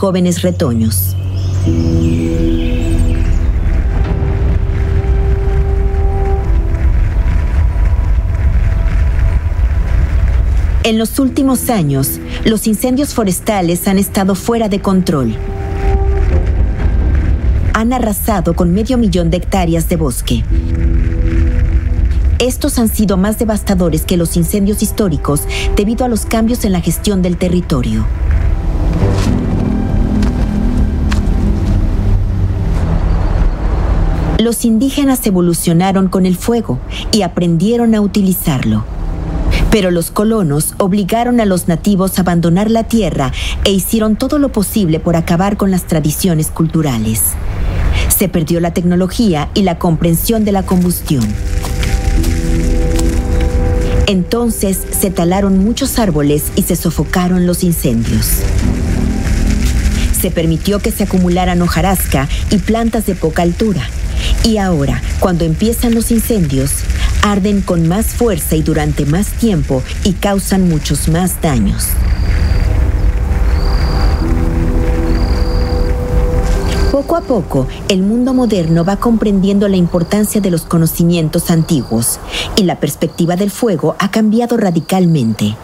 jóvenes retoños. En los últimos años, los incendios forestales han estado fuera de control. Han arrasado con 500,000 de hectáreas de bosque. Estos han sido más devastadores que los incendios históricos debido a los cambios en la gestión del territorio. Los indígenas evolucionaron con el fuego y aprendieron a utilizarlo. Pero los colonos obligaron a los nativos a abandonar la tierra e hicieron todo lo posible por acabar con las tradiciones culturales. Se perdió la tecnología y la comprensión de la combustión. Entonces se talaron muchos árboles y se sofocaron los incendios. Se permitió que se acumularan hojarasca y plantas de poca altura. Y ahora, cuando empiezan los incendios, arden con más fuerza y durante más tiempo y causan muchos más daños. Poco a poco, el mundo moderno va comprendiendo la importancia de los conocimientos antiguos y la perspectiva del fuego ha cambiado radicalmente.